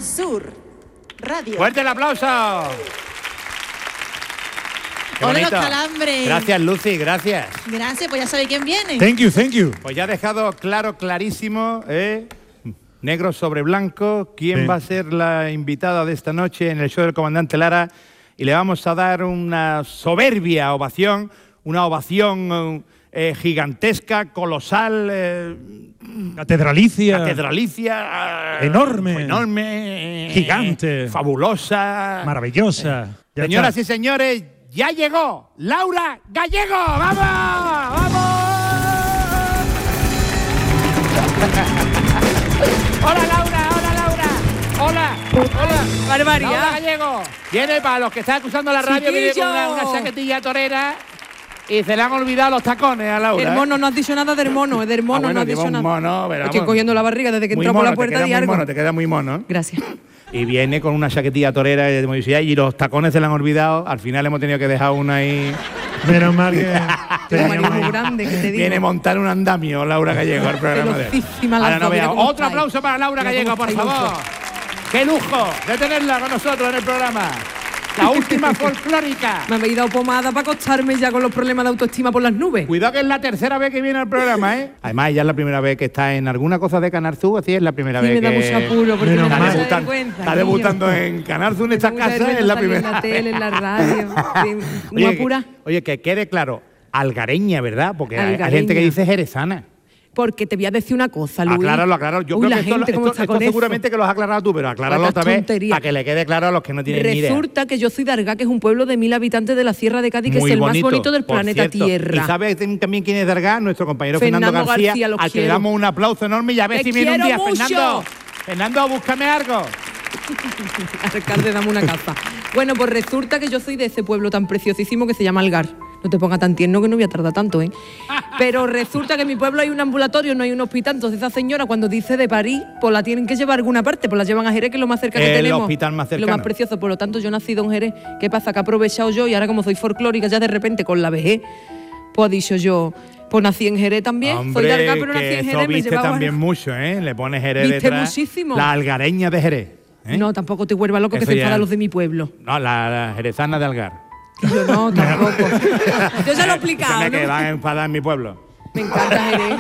Sur Radio. ¡Fuerte el aplauso! ¡Qué ¡Ole los bonito! calambres! Gracias, Lucy, gracias. Gracias, pues ya sabéis quién viene. Thank you. Pues ya ha dejado claro, clarísimo, negro sobre blanco, quién va a ser la invitada de esta noche en el show del Comandante Lara, y le vamos a dar una soberbia ovación, una ovación gigantesca, colosal, Catedralicia. enorme, Gigante. fabulosa, Maravillosa. Ya Señoras está. y señores, ya llegó Laura Gallego. ¡Vamos! ¡Vamos! ¡Hola, Laura! ¡Hola, Laura! ¡Hola! ¡Hola! Barbaridad. Laura Gallego. Viene, para los que están escuchando la radio, viene con una chaquetilla torera y se le han olvidado los tacones a Laura. El mono, no has dicho nada del mono, bueno, no has dicho lleva un nada. mono, pero Estoy vamos. cogiendo la barriga desde que Muy entró por mono, la puerta te de queda muy algo. mono, te queda muy mono. Gracias. Y viene con una chaquetilla torera de modiosidad y los tacones se le han olvidado. Al final hemos tenido que dejar una ahí. Menos mal que La María muy grande, que te digo. Viene a montar un andamio Laura Gallego al programa de hoy. Velocísima la Ahora no dos, mira vea. cómo Otro está aplauso para Laura Mira Gallego, cómo por está el favor. ¡Qué lujo de tenerla con nosotros en el programa! La última folclórica. Me habéis dado pomada para acostarme ya con los problemas de autoestima por las nubes. Cuidado que es la tercera vez que viene al programa, ¿eh? Además, ya es la primera vez que está en alguna cosa de Canal Sur, así es la primera Sí, vez me da que... mucho apuro porque Menos me da mal. mucha debutando, vergüenza. está tío. debutando en Canal Sur en esta Me da mucha casa, es vergüenza la salir primera en la tele, en la radio. Oye, Una pura. Oye, que quede claro, algareña, ¿verdad? Porque hay Algareña. gente que dice jerezana. Porque te voy a decir una cosa, Luis. Acláralo. Yo Uy, creo la que esto, gente cómo está esto con eso. seguramente que lo has aclarado tú, pero acláralo Cuántas otra vez tonterías. para que le quede claro a los que no tienen ni idea. Resulta que yo soy de Argá, que es un pueblo de 1000 habitantes de la Sierra de Cádiz, que Muy es el bonito, más bonito del por planeta cierto. Tierra. ¿Y sabes también quién es de Argá? Nuestro compañero Fernando Fernando García, García, lo al que le quiero. damos un aplauso enorme y a ver Te si viene un quiero día. mucho. Fernando, búscame algo. Alcalde, dame una caza. Bueno, pues resulta que yo soy de ese pueblo tan preciosísimo que se llama Algar. No te pongas tan tierno que no voy a tardar tanto, ¿eh? Pero resulta que en mi pueblo hay un ambulatorio, no hay un hospital. Entonces esa señora cuando dice de París, pues la tienen que llevar a alguna parte. Pues la llevan a Jerez, que es lo más cerca que El tenemos. hospital más Lo cercano. más precioso. Por lo tanto, yo he nacido en Jerez. ¿Qué pasa? Que he aprovechado yo y ahora como soy folclórica ya de repente con la vejez, pues he dicho yo, pues nací en Jerez también. Hombre, soy de Algar, pero nací que en eso Jerez. Me viste llevaba... también mucho, ¿eh? Le pones Jerez Viste detrás. muchísimo. La algareña de Jerez. ¿eh? No, tampoco te vuelvas loco que Eso se ya- enfadan los de mi pueblo. No, la jerezana de Algar. Yo no, tampoco. Yo se lo he explicado, Escúchame, que ¿no? van a enfadar en mi pueblo. Me encanta Jerez.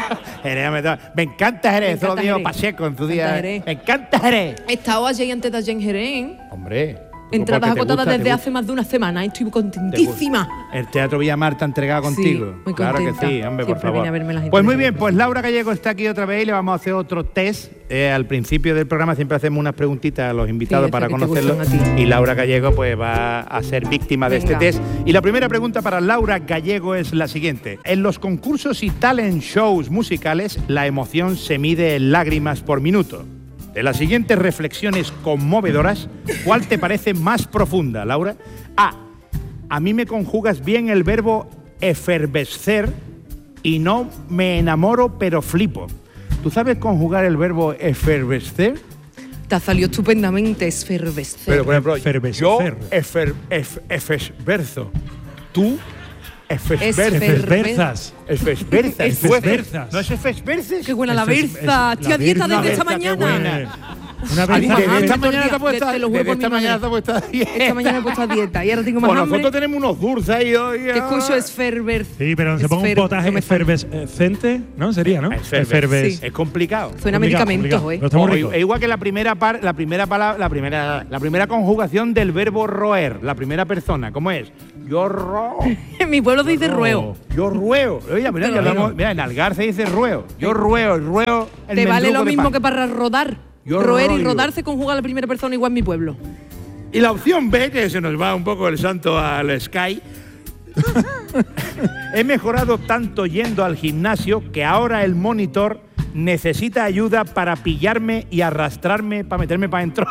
Me encanta Jerez, eso lo encanta dijo Jerez. Pacheco en su Me encanta día. Jerez. Me encanta Jerez. He estado allí antes de allí en Jerez, ¿eh? Hombre. Entradas porque te agotadas gusta, te desde gusta. hace más de una semana. Estoy ¿Te gusta? contentísima. El Teatro Villamar te ha entregado contigo. Sí, muy claro que contenta. sí, hombre, por Siempre favor. viene a verme la gente Pues muy de bien, Jerez. pues Laura Gallego está aquí otra vez y le vamos a hacer otro test. Al principio del programa siempre hacemos unas preguntitas a los invitados Sí, para esas que te conocerlos. gustan a ti. Y Laura Gallego pues va a ser víctima de este Venga. test. Y la primera pregunta para Laura Gallego es la siguiente. En los concursos y talent shows musicales, la emoción se mide en lágrimas por minuto. De las siguientes reflexiones conmovedoras, ¿cuál te parece más profunda, Laura? A mí me conjugas bien el verbo efervescer y no me enamoro pero flipo. ¿Tú sabes conjugar el verbo efervescer? Te ha salido estupendamente, esfervescer. Pero, por ejemplo, Efervescer. yo efesverso. Tú Efesberzas. Efesberzas. ¿No es efesverses? Qué buena la berza. Tía, dieta desde esta mañana. Una Desde berza. esta Te mañana te ha puesto te lo juro desde por mi esta mañana madre. te ha puesto a dieta. Esta mañana he puesto a dieta y ahora tengo más Pues hambre. nosotros tenemos unos dulces ahí hoy. ¿Qué escucho? Esfervescer. Sí, pero se ponga un potaje efervescente, ¿no? Sería, ¿no? Efesverses. Es complicado. Suena a Complicado, medicamentos, complicado. ¿eh? Pero está muy Ojo, rico. es igual que la primera conjugación del verbo roer, la primera persona. ¿Cómo es? Yo ro. En mi pueblo se dice rueo. Yo rueo. Oye, mira, Te ya lo hablamos- digo. mira, en Algar se dice rueo. Yo rueo el Te vale mendrugo lo de mismo pan. que para rodar. Yo Roer y rollo. rodar se conjuga a la primera persona igual en mi pueblo. Y la opción B, que se nos va un poco el santo al Sky. He mejorado tanto yendo al gimnasio que ahora el monitor necesita ayuda para pillarme y arrastrarme para meterme para adentro.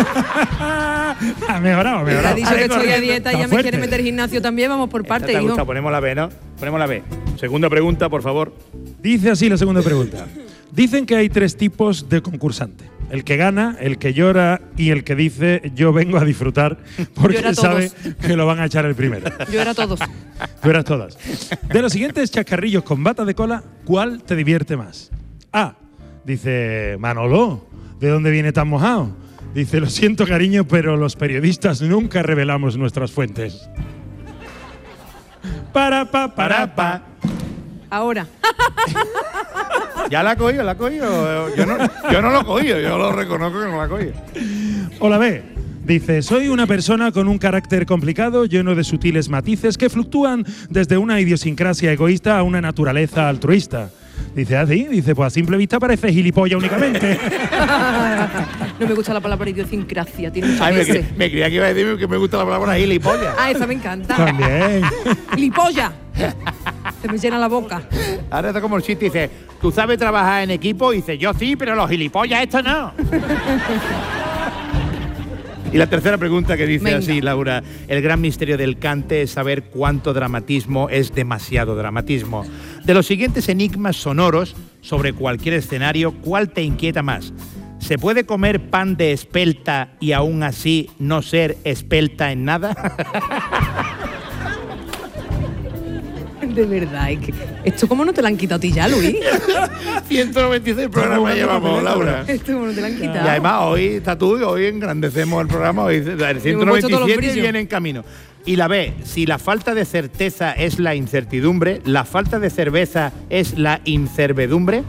Ha mejorado, Te ha dicho que estoy a corriendo. dieta y Está ya me fuerte. quiere meter gimnasio también. Vamos por Esta parte, te ha hijo. gustado, ponemos la B, ¿no? Ponemos la B. Segunda pregunta, por favor. Dice así la segunda pregunta. Dicen que hay 3 tipos de concursante. El que gana, el que llora y el que dice yo vengo a disfrutar porque Llora sabe todos. que lo van a echar el primero. Yo era todos. Tú eras todas. De los siguientes chascarrillos con bata de cola, ¿cuál te divierte más? A. Dice Manolo, ¿de dónde viene tan mojado? Dice, lo siento, cariño, pero los periodistas nunca revelamos nuestras fuentes. Para pa. Ahora. Ya la ha cogido, la ha cogido. Yo no lo he cogido, yo lo reconozco que no la ha cogido. Hola, B. Dice, soy una persona con un carácter complicado, lleno de sutiles matices que fluctúan desde una idiosincrasia egoísta a una naturaleza altruista. Dice, ¿así? Dice, pues a simple vista parece gilipollas únicamente. No me gusta la palabra idiosincrasia, tiene muchas Ay, veces. me creía que iba a decir que me gusta la palabra gilipollas. Ah, esa me encanta. También. ¡Gilipollas! Se me llena la boca. Ahora está como el chiste, dice, ¿tú sabes trabajar en equipo? Y dice, yo sí, pero los gilipollas estos no. Y la tercera pregunta que dice Venga. así, Laura, el gran misterio del cante es saber cuánto dramatismo es demasiado dramatismo. De los siguientes enigmas sonoros sobre cualquier escenario, ¿cuál te inquieta más? ¿Se puede comer pan de espelta y aún así no ser espelta en nada? De verdad, es que esto como no te lo han quitado a ti ya, Luis. 196 programas llevamos, Laura. Esto como no te lo han quitado. Y además hoy está tú y hoy engrandecemos el programa, hoy el puesto todos los 197 brillos. viene en camino. Y la B, si la falta de certeza es la incertidumbre, la falta de cerveza es la incervedumbre.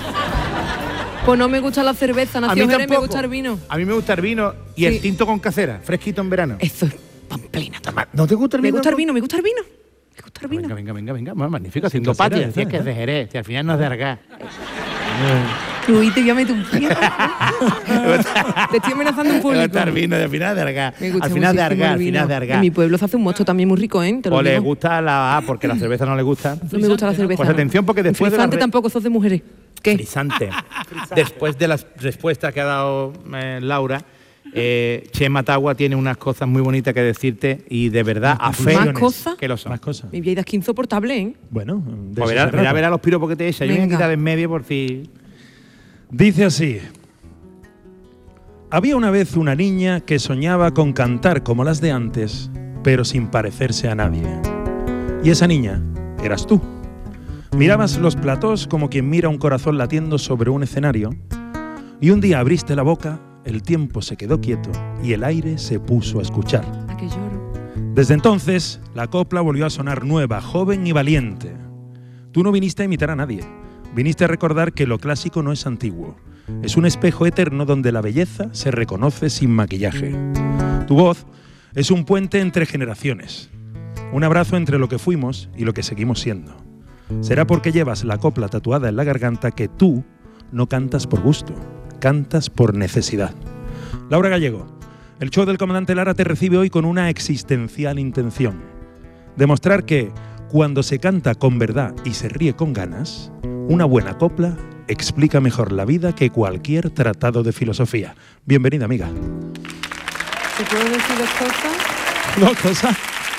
Pues no me gusta la cerveza, nació Jerez, me gusta el vino. A mí me gusta el vino y Sí. el tinto con casera, fresquito en verano. Eso es pamplina. ¿No te gusta el Me vino? gusta el vino, me gusta el vino. Me gusta el vino. Venga. Bueno, magnífico, haciendo casera, patria. esa, Si es que es de Jerez, si al final no es de Argá. Luis, te voy a meter un pie. Te estoy amenazando un Me público. gusta el vino, al final de Argá. Me gusta Al final de muchísimo Argá, el al vino. final de Argá. En mi pueblo se hace un mosto también muy rico, ¿eh? Te lo O le digo. gusta la A porque la cerveza no le gusta. No me gusta la cerveza. Pues atención, porque después de la Frisante tampoco, sos de mujeres. ¿Qué? Frisante. Después de las respuestas que ha dado Laura, Chema Tagua tiene unas cosas muy bonitas que decirte y de verdad a fe ¿Más cosas? que lo son. Más cosas. Mi vida es que insoportable, ¿eh? Bueno, de Pues eso se trata. verá los piropos que te echa. Yo me voy a Venga. quitar de en medio por si... Dice así. Había una vez una niña que soñaba con cantar como las de antes, pero sin parecerse a nadie. Y esa niña eras tú. Mirabas los platós como quien mira un corazón latiendo sobre un escenario, y un día abriste la boca, el tiempo se quedó quieto y el aire se puso a escuchar. ¿A que lloro? Desde entonces, la copla volvió a sonar nueva, joven y valiente. Tú no viniste a imitar a nadie, viniste a recordar que lo clásico no es antiguo. Es un espejo eterno donde la belleza se reconoce sin maquillaje. Tu voz es un puente entre generaciones, un abrazo entre lo que fuimos y lo que seguimos siendo. Será porque llevas la copla tatuada en la garganta que tú no cantas por gusto, cantas por necesidad. Laura Gallego, el show del comandante Lara te recibe hoy con una existencial intención. Demostrar que, cuando se canta con verdad y se ríe con ganas, una buena copla explica mejor la vida que cualquier tratado de filosofía. Bienvenida, amiga. ¿Te puedo decir dos cosas? Dos cosas.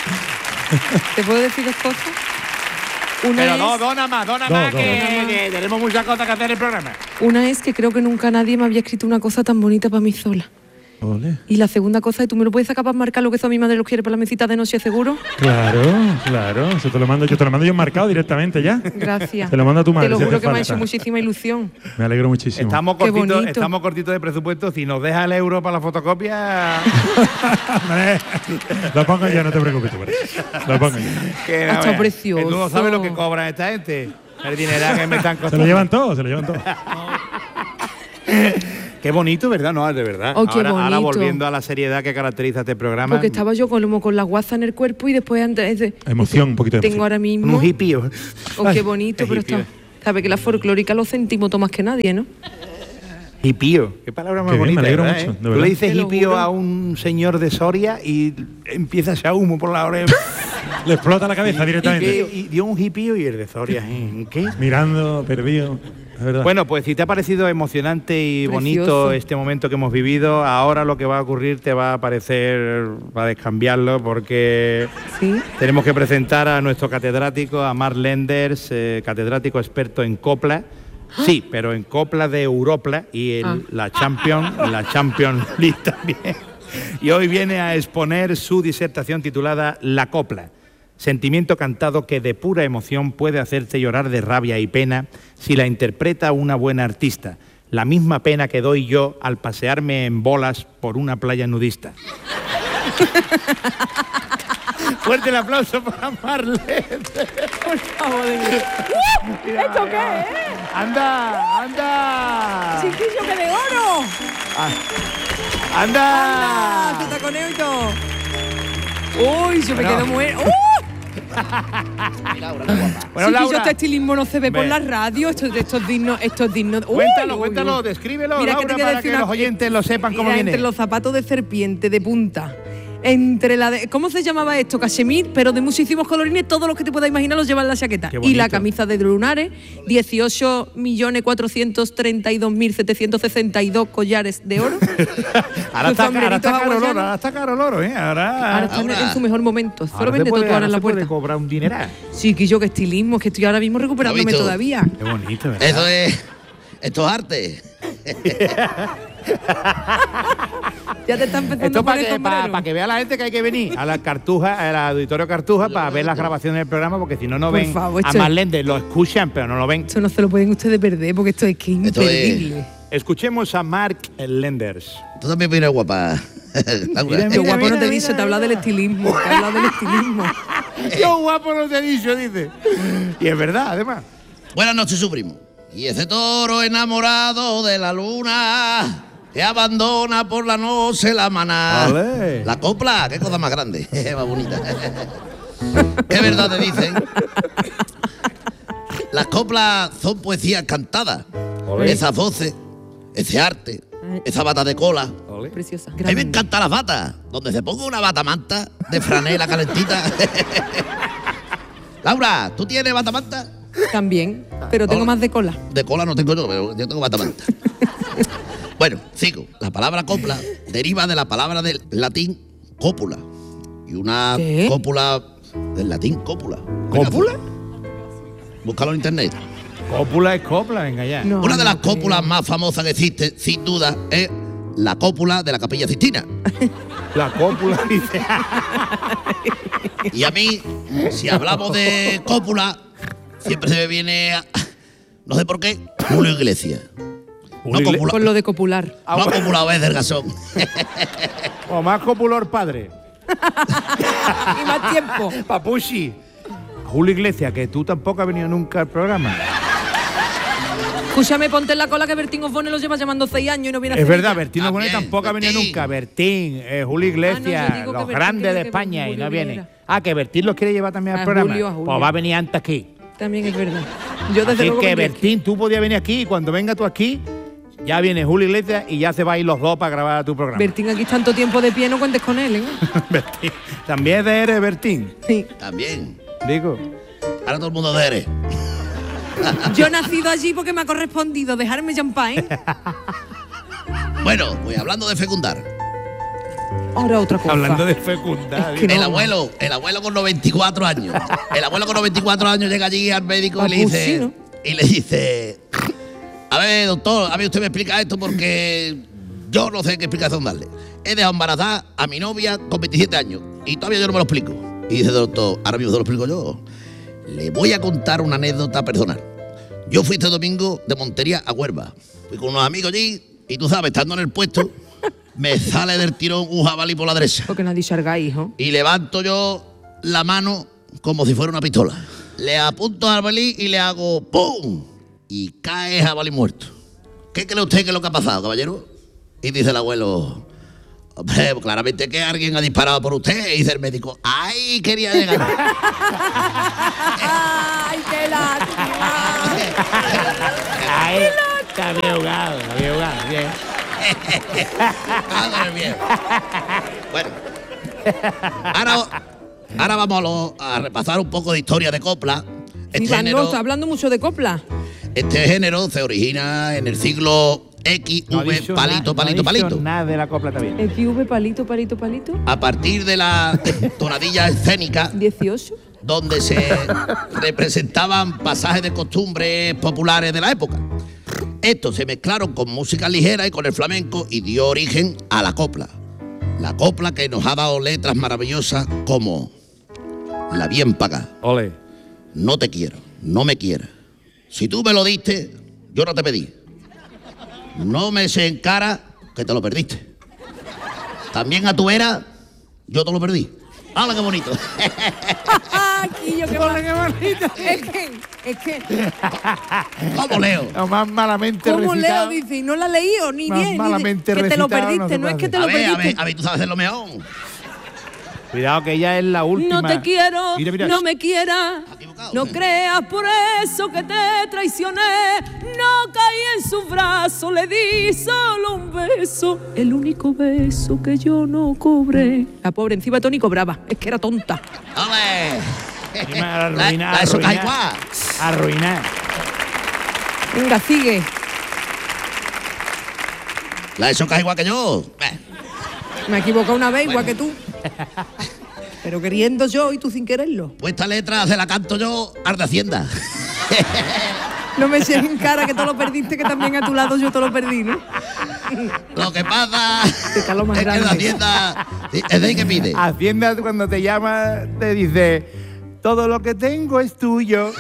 ¿Te puedo decir dos cosas? Una Pero es, dona más, Dos, que tenemos muchas cosas que hacer en el programa. una es que creo que nunca nadie me había escrito una cosa tan bonita para mí sola. Ole. Y la segunda cosa es, ¿tú me lo puedes sacar para marcar lo que eso a mi madre lo quiere para la mesita de noche seguro? Claro, claro. Eso te lo mando yo. Te lo mando yo marcado directamente ya. Gracias. Te lo mando a tu madre. Te lo si juro hace que me ha falta. hecho muchísima ilusión. Me alegro muchísimo. Estamos Qué cortitos bonito. de presupuesto. Si nos deja el euro para la fotocopia... Hombre, lo pongo yo, no te preocupes tú por eso. Lo pongo yo. que, Está a ver, precioso. Tú no sabes lo que cobran esta gente. El dinero que me están Se costando. lo llevan todo, se lo llevan todo. Qué bonito, ¿verdad? No, de verdad. Oh, qué ahora bonito. volviendo a la seriedad que caracteriza este programa. Porque estaba yo como con la guasa en el cuerpo y después antes de... Emoción, un poquito de Tengo emoción. ahora mismo... un hipío. Oh, qué bonito, Qué pero hippie. está... Sabe que la folclórica lo sentimos todo más que nadie, ¿no? Hipío. Qué palabra más Qué bien, bonita. me alegro ¿verdad, mucho, de Tú verdad. le dices Te lo hipío juro. a un señor de Soria y empieza a echar humo por la oreja. Le explota la cabeza directamente. y dio un hipío y el de Soria. ¿En qué? Mirando, perdido. Es verdad. Bueno, pues si te ha parecido emocionante y Precioso. bonito este momento que hemos vivido, ahora lo que va a ocurrir te va a parecer, va a descambiarlo porque Sí. tenemos que presentar a nuestro catedrático, a Marc Lenders, catedrático experto en copla. Sí, pero en copla de Europla y la Champions League también. Y hoy viene a exponer su disertación titulada La copla, sentimiento cantado que de pura emoción puede hacerte llorar de rabia y pena si la interpreta una buena artista. la misma pena que doy yo al pasearme en bolas por una playa nudista. Fuerte el aplauso para Marlene. Por favor. Mira, ¿Esto qué mira. es? ¡Anda! ¡Anda! ¡Chiquillo, que de oro! ¡Anda! ¡Anda! ¡Tu taconeo y todo! ¡Uy, yo me Bueno. quedo muerto! Bueno, Chiquillo, Laura, este estilismo no se ve por Ve. la radio. Esto es digno. Uy, cuéntalo, uy, cuéntalo, uy. descríbelo, Mira, Laura, te voy a para decir que una- los oyentes lo sepan cómo Mira, viene. entre los zapatos de serpiente de punta, entre la de, ¿cómo se llamaba esto? Cachemir, pero de muchísimos colorines, todos los que te puedas imaginar los llevan en la chaqueta. Qué Y la bonito. camisa de lunares, 18.432.762 collares de oro. Ahora Sus está sombreritos caro el oro, hawaianos. ahora está caro el oro, ¿eh? Ahora Ahora están en su mejor momento. Solo ahora se vende puede- todo ahora ahora en la se puede puerta. cobrar un dineral. Chiquillo, qué estilismo, es que estoy ahora mismo recuperándome visto? todavía. Qué bonito, ¿verdad? Esto es arte. Ya te está empezando Esto a poner para sombrero. que vea la gente que hay que venir a la Cartuja, al auditorio Cartuja, para ver las grabaciones del programa, porque si no, no Por ven favor, a esto- Marlene, lo escuchan, pero no lo ven. Esto no se lo pueden ustedes perder porque esto es que es Esto es- imperdible. Escuchemos a Mark Lenders. Tú también vienes guapa. Laura. Mira, Qué guapo mira, no te mira, dice, te habla mira. del estilismo, te habla del estilismo. Yo guapo no te he dicho, dice. Y es verdad, además. Buenas noches, su primo. Y ese toro enamorado de la luna que abandona por la noche la maná. Olé. La copla, qué cosa más grande, más bonita. Qué verdad te dicen. Las coplas son poesías cantadas. Olé. Esas voces, ese arte, esa bata de cola. Preciosa. A mí me grande. encantan las batas, donde se ponga una bata manta de franela calentita. Laura, ¿tú tienes bata manta? También, pero tengo Hola. más de cola. De cola no tengo yo, pero yo tengo bata manta. Bueno, sigo. La palabra copla deriva de la palabra del latín cópula. Y una ¿Qué? cópula del latín cópula. ¿Cópula? Búscalo en internet. Cópula es copla, venga ya. No, Una de las no creo. cópulas más famosas que existe, sin duda, es la cópula de la Capilla Sixtina. La cópula dice. Y a mí, si hablamos de cópula, siempre se me viene, no sé por qué, Julio Iglesias. No Julio cópula. Con lo de copular. No cópula es del gasón. O más copulor padre. Y más tiempo. Papuchi. Julio Iglesias, que tú tampoco has venido nunca al programa. Escúchame, ponte en la cola que Bertín Osborne lo lleva llamando 6 años y no viene a Es Sevilla. verdad, Bertín Osborne También, tampoco ha venido Bertín. nunca. Bertín, Julio Iglesias, Ah, no, yo digo que los Bertín grandes quería de que España y Julio no viene. viniera. Ah, que Bertín los quiere llevar también al A programa. Julio, a Julio. Pues va a venir antes aquí. También es verdad. Yo desde Así luego que vendría Bertín, tú podías venir aquí y cuando venga tú aquí, ya viene Julio Iglesias y ya se va a ir los dos para grabar tu programa. Bertín aquí tanto tiempo de pie, no cuentes con él, ¿eh? Bertín. También de eres Bertín, Sí. También. digo. Ahora todo el mundo de eres. Yo he nacido allí porque me ha correspondido dejarme champán. Bueno, pues hablando de fecundar. Ahora otra cosa. Hablando de fecundar. Es que no. El abuelo con 94 años. El abuelo con 94 años llega allí al médico y le Papu, dice. sí, ¿no? Y le dice. A ver, doctor, a ver, usted me explica esto porque yo no sé qué explicación darle. He dejado embarazada a mi novia con 27 años y todavía yo no me lo explico. Y dice, doctor, ahora mismo se lo explico yo. Le voy a contar una anécdota personal. Yo fui este domingo de Montería a Huelva. Fui con unos amigos allí y tú sabes, estando en el puesto, me sale del tirón un jabalí por la derecha. Porque nadie salga, hijo. Y levanto yo la mano como si fuera una pistola. Le apunto al jabalí y le hago ¡pum! Y cae el jabalí muerto. ¿Qué cree usted que es lo que ha pasado, caballero? Y dice el abuelo, hombre, pues claramente que alguien ha disparado por usted. Y dice el médico, ¡ay, quería llegar! ¡Ay, qué lástima! Ay, está bien jugado, bien. Madre mía. Bueno, ahora vamos a repasar un poco de historia de copla. Sí, Van, no, está hablando mucho de copla. Este género se origina en el siglo X, No ha V, dicho palito, nada, palito, no ha dicho palito. nada de la copla también. XV, palito, palito, palito. A partir de la tonadilla escénica, 18. donde se representaban pasajes de costumbres populares de la época. Estos se mezclaron con música ligera y con el flamenco y dio origen a la copla. La copla que nos ha dado letras maravillosas como La bien paga, Ole. No te quiero, no me quieras. Si tú me lo diste, yo no te pedí. no me se encara que te lo perdiste. También a tu era, yo te lo perdí. ¡Hala, qué bonito! Quillo, qué bonito. Es que ¿Cómo leo? Lo más malamente ¿cómo recitado. leo? Dice, y no la he leído ni Más bien. malamente que te lo recitado perdiste, no no se es que puede te lo perdiste. A ver, tú sabes hacerlo mejor. Cuidado que ella es la última. No te quiero, Mira, mira. no me quieras. Equivocado. No creas por eso que te traicioné. No caí en su brazo, le di solo un beso. El único beso que yo no cobré. La pobre encima Tony cobraba, es que era tonta. ¡Ole! Encima arruinar, La eso cae arruinar. igual. Arruinar. Venga, sigue. La eso cae igual que yo. Me he equivocado una vez, igual que tú. Pero queriendo yo y tú sin quererlo. Pues esta letra se la canto yo al de Hacienda. No me eches en cara que tú lo perdiste, que también a tu lado yo te lo perdí, ¿no? Lo que pasa Te caló más es que grande. la Hacienda es de ahí que pide. Hacienda cuando te llama te dice, todo lo que tengo es tuyo.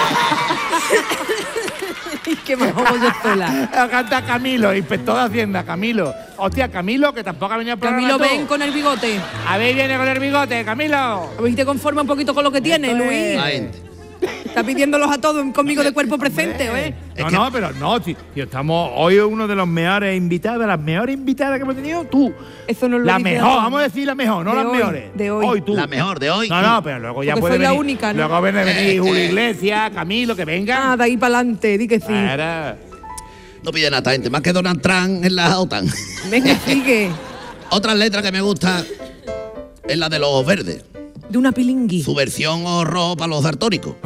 Que me hago yo sola. Canta Camilo, inspector de Hacienda, Camilo. Hostia, Camilo, que tampoco ha venido al programa. Camilo, tú. ven con el bigote. A ver, viene con el bigote, Camilo. A ver si te conforma un poquito con lo que tienes, Esto Luis. es- La gente. Está pidiéndolos a todos conmigo de cuerpo presente, ¿eh? Es No, que- no, pero no, tío, estamos hoy uno de los mejores invitados, de las mejores invitadas que hemos tenido, tú. Eso no lo La dice mejor, otro. vamos a decir la mejor, no De las hoy, mejores. de hoy. tú. La mejor de hoy. No, no, pero luego ya Porque puede soy la venir. única, ¿no? Luego viene venir Julio Iglesias, Camilo, que vengan. Ah, de ahí para adelante, di que sí. Ahora, No pide nada esta gente, más que Donald Trump en la OTAN. Venga, sigue. Otra letra que me gusta es la de los ojos verdes. De una pilingui. Su versión horror para los daltónicos.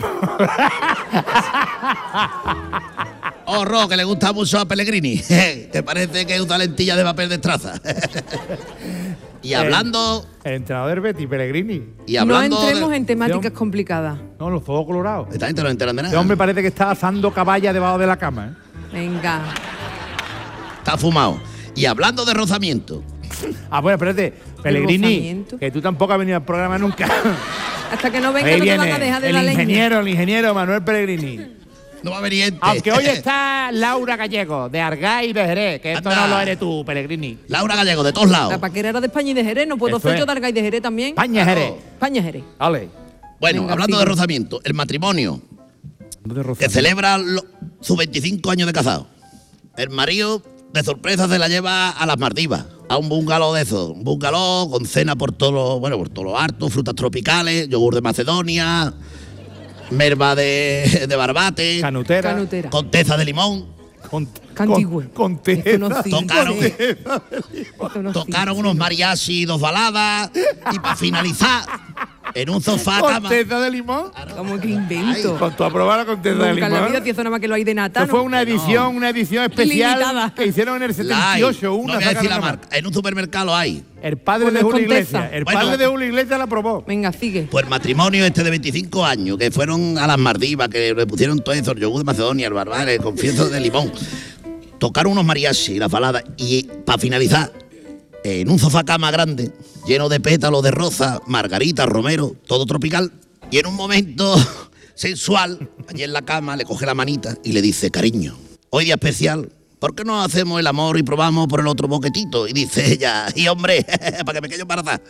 Horror que le gusta mucho a Pellegrini. Que parece que usa lentillas de papel de traza. Y hablando. el entrenador del Betis, Pellegrini. Y No hablando. entremos de- en temáticas complicadas. No, los fuegos colorados. Esta gente no enteran de Este nada. hombre parece que está asando caballa debajo de la cama, ¿eh? Venga. Está fumado. Y hablando de rozamiento. Ah, bueno, espérate. Pellegrini, rozamiento. que tú tampoco has venido al programa nunca. Hasta que no venga Ahí no te van viene a dejar de el la leña. ingeniero Manuel Pellegrini. No va a venir gente. Aunque hoy está Laura Gallego, de Argay y de Jerez, que esto Anda. no lo eres tú, Pellegrini. Laura Gallego, de todos lados. La paquera era de España y de Jerez, no puedo Eso ser es. yo de Argay de Jerez también. España, Jerez. España, Jerez. Vale. Bueno, Venga, hablando sigue. de rozamiento, el matrimonio que celebra sus 25 años de casado. El marido, de sorpresa, se la lleva a las Maldivas, a un bungalow de esos. Un bungalow con cena por todo lo harto, frutas tropicales, yogur de Macedonia, merva de barbate, Canutera. Canutera. conteza de limón. Cantigüe. Con Esto no sirve. Tocaron, Esto no tocaron sirve. unos mariachi y dos baladas. Y para finalizar, en un sofá cama. Conteza de limón. Como que invento. Con tu aprobar la conteza de Nunca en la limón. vida, si eso nada más que lo hay de nata, Esto fue ¿no? una edición especial Ilimitada. que hicieron en el Live. 78. No Una voy a decir la sacaron nada marca. En un supermercado hay. más. El padre Con de el Julio Conteza. Iglesias. El Bueno. padre de Julio Iglesias la probó. Venga, sigue. Pues el matrimonio este de 25 años, que fueron a las Maldivas, que le pusieron todo eso, el yogur de Macedonia, el barbate, el confieso de limón. Tocaron unos mariachis y las baladas. Y para finalizar, en un sofá cama grande, lleno de pétalos de rosa, margarita, romero, todo tropical. Y en un momento sensual, allí en la cama, le coge la manita y le dice, cariño, hoy día especial, ¿por qué no hacemos el amor y probamos por el otro boquetito? Y dice ella, y hombre, para que me quede embarazada.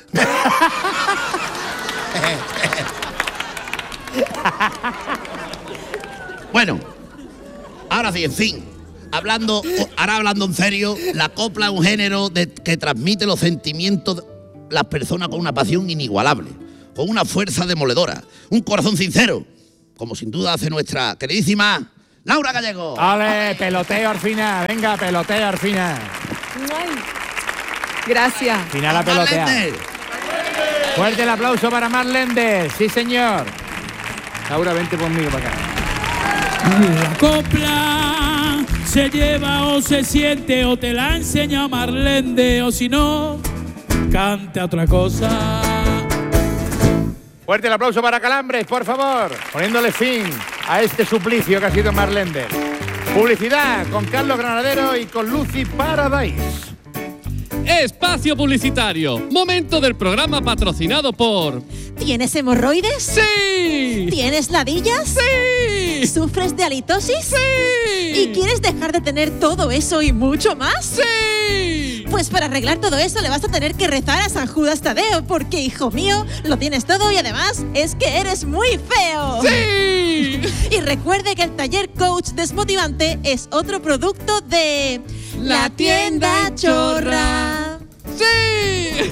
Bueno, ahora sí, en fin. Ahora hablando en serio, la copla es un género que transmite los sentimientos de las personas con una pasión inigualable, con una fuerza demoledora, un corazón sincero, como sin duda hace nuestra queridísima Laura Gallego. ¡Ale! Peloteo al final. Venga, peloteo al final. Ay. Gracias. Final a pelotea. Marlene. Fuerte el aplauso para Marlende. Sí, señor. Laura, vente conmigo para acá. La copla se lleva o se siente o te la enseña Marlende o si no, cante otra cosa. Fuerte el aplauso para Calambres, por favor. Poniéndole fin a este suplicio que ha sido Marlende. Publicidad con Carlos Granadero y con Lucy Paradise. Espacio publicitario. Momento del programa patrocinado por ¿Tienes hemorroides? ¡Sí! ¿Tienes ladillas? ¡Sí! ¿Sufres de halitosis? ¡Sí! ¿Y quieres dejar de tener todo eso y mucho más? ¡Sí! Pues para arreglar todo eso le vas a tener que rezar a San Judas Tadeo, porque, hijo mío, lo tienes todo y además es que eres muy feo. ¡Sí! Y recuerde que el taller Coach Desmotivante es otro producto de La Tienda Chorra. ¡Sí!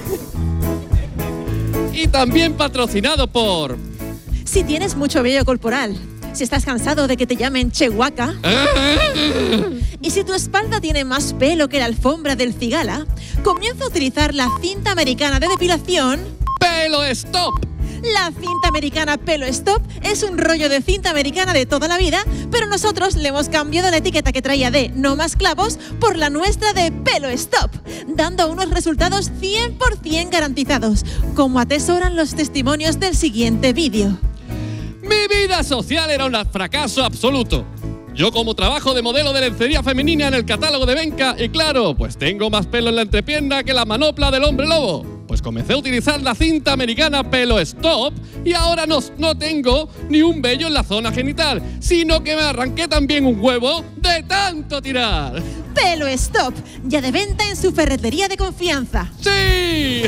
Y también patrocinado por... Si tienes mucho vello corporal, si estás cansado de que te llamen Chehuaca, y si tu espalda tiene más pelo que la alfombra del Cigala, comienza a utilizar la cinta americana de depilación. ¡Pelo Stop! La cinta americana Pelo Stop es un rollo de cinta americana de toda la vida, pero nosotros le hemos cambiado la etiqueta que traía de No Más Clavos por la nuestra de Pelo Stop, dando unos resultados 100% garantizados, como atesoran los testimonios del siguiente vídeo. Mi vida social era un fracaso absoluto. Yo como trabajo de modelo de lencería femenina en el catálogo de Venka y claro, pues tengo más pelo en la entrepierna que la manopla del hombre lobo. Pues comencé a utilizar la cinta americana Pelo Stop y ahora no tengo ni un vello en la zona genital, sino que me arranqué también un huevo de tanto tirar. Pelo Stop, ya de venta en su ferretería de confianza. ¡Sí!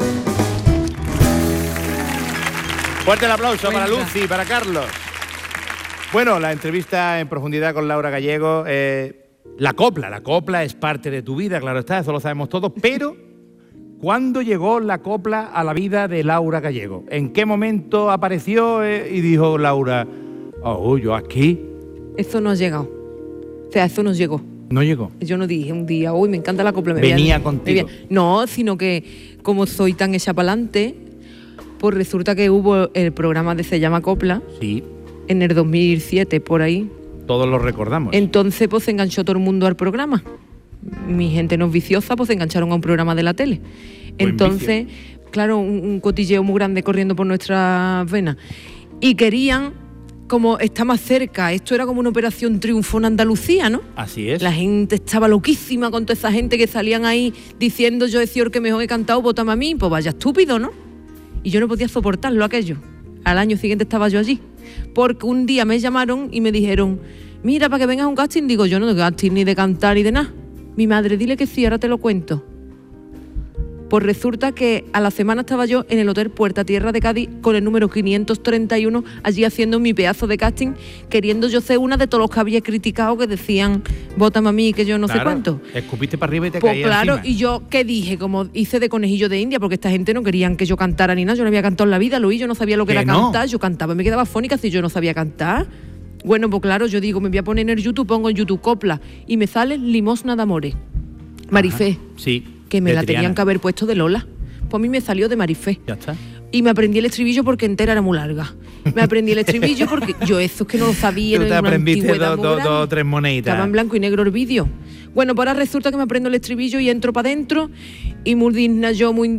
Fuerte el aplauso para Cuenta. Lucy, para Carlos. Bueno, la entrevista en profundidad con Laura Gallego. La copla es parte de tu vida, claro está, eso lo sabemos todos, pero ¿cuándo llegó la copla a la vida de Laura Gallego? ¿En qué momento apareció y dijo Laura, oh, yo aquí? Eso no ha llegado. O sea, eso no llegó. No llegó. Yo no dije un día, uy, me encanta la copla. Venía contigo. No, sino que como soy tan hecha pa'lante, pues resulta que hubo el programa de Se llama Copla Sí, en el 2007, por ahí. todos lo recordamos. Entonces, pues se enganchó todo el mundo al programa. Mi gente no es viciosa, pues se engancharon a un programa de la tele. Entonces, claro, un cotilleo muy grande corriendo por nuestras venas. Y querían, como está más cerca, esto era como una operación triunfo en Andalucía, ¿no? Así es. La gente estaba loquísima con toda esa gente que salían ahí diciendo yo decía que mejor he cantado, vótame a mí, pues vaya estúpido, ¿no? Y yo no podía soportarlo aquello. Al año siguiente estaba yo allí. Porque un día me llamaron y me dijeron, mira, para que vengas a un casting. Digo, yo no de casting ni de cantar ni de nada. Mi madre, dile que sí, ahora te lo cuento. Pues resulta que a la semana estaba yo en el Hotel Puerta Tierra de Cádiz con el número 531, allí haciendo mi pedazo de casting, queriendo yo ser una de todos los que había criticado que decían, vótame a mí, que yo no sé cuánto. Escupiste para arriba y te Pues caía claro, encima. y yo, ¿qué dije? Como hice de conejillo de India, porque esta gente no querían que yo cantara ni nada, yo no había cantado en la vida, lo oí, yo no sabía lo que ¿Que era no? cantar, yo cantaba y me quedaba fónica si yo no sabía cantar. Bueno, pues claro, yo digo, me voy a poner en el YouTube, pongo en YouTube copla, y me sale Limosna de Amores, Marifé, Ajá. Sí. que me de la Triana. tenían que haber puesto de Lola. Pues a mí me salió de Marifé. Ya está. Y me aprendí el estribillo porque entera era muy larga. Me aprendí el estribillo porque yo eso es que no lo sabía. Tú era te una aprendiste antigüedad muy dos grande. o tres moneditas. Estaba en blanco y negro el vídeo. Bueno, pues ahora resulta que me aprendo el estribillo y entro para adentro y muy digna yo, muy...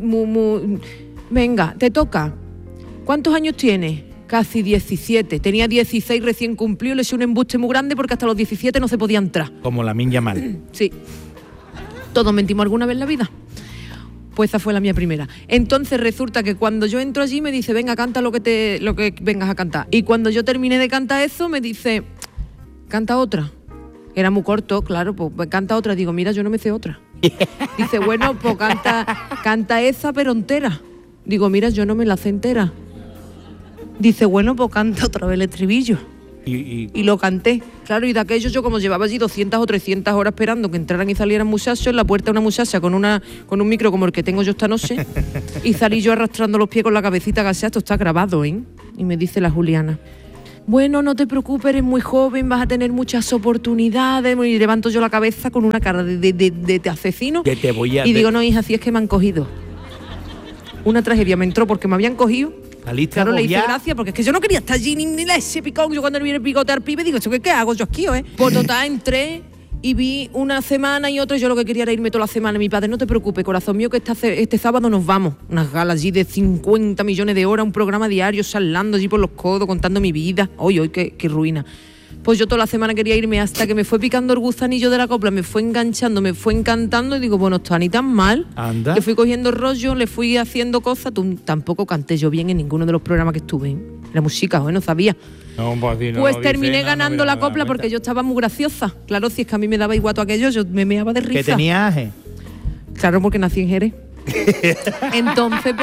Venga, te toca. ¿Cuántos años tienes? Casi 17. Tenía 16 recién cumplido, le hice un embuste muy grande porque hasta los 17 no se podía entrar. Como la Min Yamal. Sí. Todos mentimos alguna vez en la vida. Pues esa fue la mía primera. Entonces resulta que cuando yo entro allí me dice, venga, canta lo que vengas a cantar. Y cuando yo terminé de cantar eso me dice, canta otra. Era muy corto, claro, pues canta otra. Digo, mira, yo no me sé otra. Dice, bueno, pues canta esa pero entera. Digo, mira, yo no me la sé entera. Dice, bueno, pues canta otra vez el estribillo. Y lo canté. Claro, y de aquello yo como llevaba allí 200 o 300 horas esperando que entraran y salieran muchachos, en la puerta una muchacha con un micro como el que tengo yo esta noche, y salí yo arrastrando los pies con la cabecita agachada. Esto está grabado, ¿eh? Y me dice la Juliana, bueno, no te preocupes, eres muy joven, vas a tener muchas oportunidades. Y levanto yo la cabeza con una cara de asesino. Que te voy a... Y digo, no, hija, así es que me han cogido. Una tragedia me entró porque me habían cogido. Claro, le hice gracia porque es que yo no quería estar allí ni ese picón. Yo cuando le viene el picote al pibe digo, ¿qué hago yo aquí, eh? Pues total, entré y vi una semana y otra y yo lo que quería era irme toda la semana. Mi padre, no te preocupes, corazón mío, que este sábado nos vamos. Unas galas allí de 50 millones de horas, un programa diario, charlando allí por los codos, contando mi vida. Hoy, qué ruina. Pues yo toda la semana quería irme hasta que me fue picando el gusanillo de la copla, me fue enganchando, me fue encantando y digo, bueno, está ni tan mal. Anda. Le fui cogiendo rollo, le fui haciendo cosas. Tampoco canté yo bien en ninguno de los programas que estuve, ¿eh? La música, no sabía. No, pues, Pues terminé ganando la copla porque yo estaba muy graciosa. Claro, si es que a mí me daba igual todo aquello, yo me meaba de risa. ¿Que tenía aje? Claro, porque nací en Jerez. Entonces,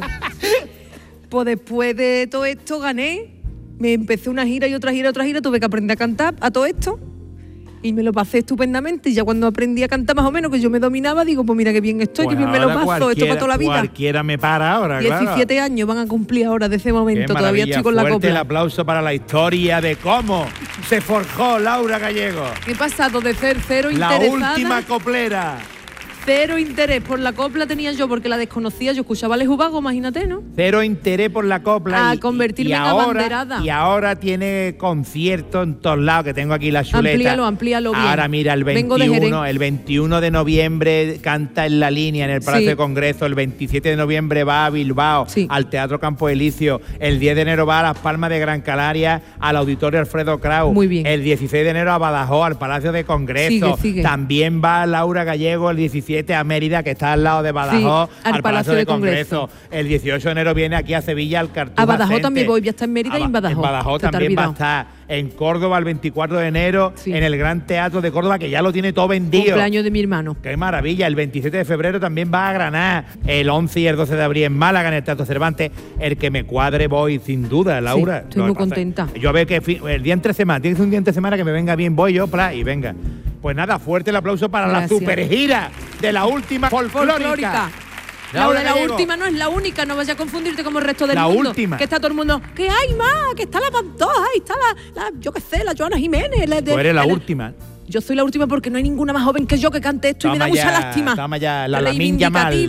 pues después de todo esto gané. Me empecé una gira y otra gira, tuve que aprender a cantar a todo esto y me lo pasé estupendamente. Y ya cuando aprendí a cantar más o menos, que yo me dominaba, digo, pues mira qué bien estoy, Pues qué bien me lo paso, esto para toda la vida. Cualquiera me para ahora, 17 claro. años van a cumplir ahora de ese momento, Qué todavía maravilla. estoy con la Fuerte copla. el aplauso para la historia de cómo se forjó Laura Gallego. ¿Qué he pasado de ser cero La interesada? última coplera. Cero interés por la copla tenía yo porque la desconocía, yo escuchaba a Alejo Vago, imagínate, ¿no? Cero interés por la copla. A convertirme en abanderada. Y ahora tiene conciertos en todos lados, que tengo aquí la chuleta. Amplíalo bien. Ahora mira, el Vengo de 21, Jerez. el 21 de noviembre canta en La Línea, en el Palacio Sí. de Congreso. El 27 de noviembre va a Bilbao, Sí. al Teatro Campo Elicio. El 10 de enero va a Las Palmas de Gran Canaria, al Auditorio Alfredo Kraus. Muy bien. El 16 de enero a Badajoz, al Palacio de Congreso. Sigue. También va Laura Gallego el 17 a Mérida, que está al lado de Badajoz, Sí, al Palacio de Congreso. El 18 de enero viene aquí a Sevilla, al Cartuja A Badajoz Center. también voy, voy a estar en Mérida y en Badajoz. En Badajoz Se te ha también va a olvidado. estar. En Córdoba el 24 de enero, Sí. en el Gran Teatro de Córdoba, que ya lo tiene todo vendido. Cumpleaños de mi hermano. ¡Qué maravilla! El 27 de febrero también va a Granada. El 11 y el 12 de abril en Málaga, en el Teatro Cervantes. El que me cuadre voy, sin duda, Laura. Sí, estoy Lo muy que pasa- contenta. Yo veo que el día entre semana, tiene que ser un día entre semana que me venga bien, voy yo, y venga. Pues nada, fuerte el aplauso para Gracias. la super gira de la última folclórica. Laura, la Gallego. última no es la única, no vayas a confundirte como el resto del La mundo. última. Que está todo el mundo, que hay más, que está la Pantoja, ahí está yo qué sé, la Joana Jiménez. Tú eres la última. Yo soy la última porque no hay ninguna más joven que yo que cante esto y me da mucha lástima. Toma ya, la Lamin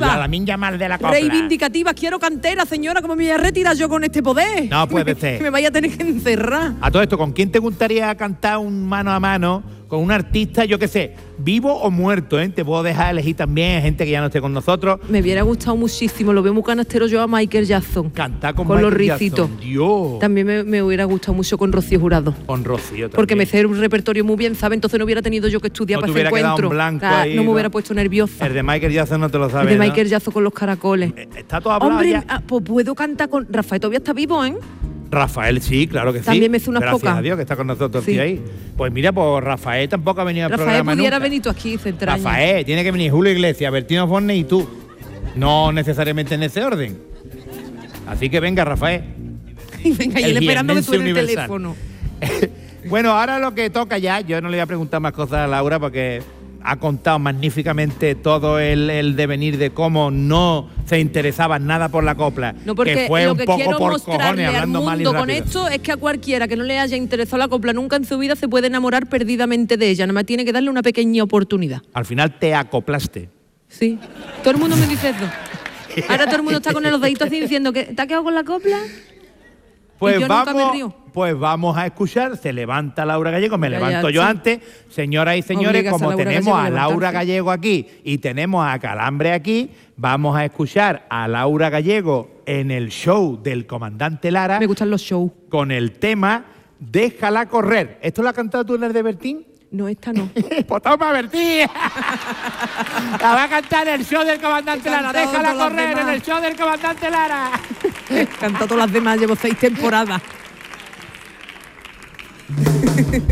Yamal de la copla. Reivindicativa, quiero cantera, señora, como me voy a retirar yo con este poder. No puede ser. Que me vaya a tener que encerrar. A todo esto, ¿con quién te gustaría cantar un mano a mano con un artista, yo qué sé, vivo o muerto, ¿eh? Te puedo dejar elegir también gente que ya no esté con nosotros. Me hubiera gustado muchísimo, lo veo muy canastero yo a Michael Jackson. Cantar con los Michael ricitos. Jackson. Dios. También me hubiera gustado mucho con Rocío Jurado. Con Rocío también. Porque me sé un repertorio muy bien, ¿sabes? Entonces no hubiera tenido yo que estudiar No para te ese hubiera quedado en encuentro. blanco Ah, ahí, no me ¿no? hubiera puesto nerviosa. El de Michael Jackson no te lo sabes, El de ¿no? Michael Jackson con los caracoles. Está todo hablado Hombre, ya. pues puedo cantar con... Rafael todavía está vivo, ¿eh? Rafael, sí, claro que sí. También me hizo unas Gracias pocas. a Dios que está con nosotros, Sí. tío, ahí. Pues mira, pues Rafael tampoco ha venido al Rafael programa pudiera nunca. venir tú aquí, Centraña. Rafael, tiene que venir Julio Iglesias, Bertino Forne y tú. No necesariamente en ese orden. Así que venga, Rafael. Y venga, y él El esperando que jiennense suene el universal. teléfono. Bueno, ahora lo que toca ya, yo no le voy a preguntar más cosas a Laura porque ha contado magníficamente todo el devenir de cómo no se interesaba nada por la copla. No, porque que fue lo un que poco quiero por mostrarle cojones, al hablando mal y mundo con rápido. esto es que a cualquiera que no le haya interesado la copla nunca en su vida se puede enamorar perdidamente de ella. Nada más tiene que darle una pequeña oportunidad. Al final te acoplaste. Sí. Todo el mundo me dice eso. Ahora todo el mundo está con los deditos así diciendo que ¿te has quedado con la copla? Pues Y yo nunca me río. vamos a escuchar. Se levanta Laura Gallego, me Ya, levanto ya, yo sí. antes. Señoras y señores, Obligas a como Laura tenemos Gallego a a Laura levantarse. Gallego aquí y tenemos a Calambre aquí, vamos a escuchar a Laura Gallego en el show del Comandante Lara Me gustan los shows. con el tema Déjala correr. ¿Esto lo has cantado tú en el de Bertín? No, esta no. Pues toma, Bertín. La va a cantar en el show del Comandante He Lara. cantado Déjala todas las correr en demás. el show del Comandante Lara. Cantado todas las demás, llevo 6 temporadas.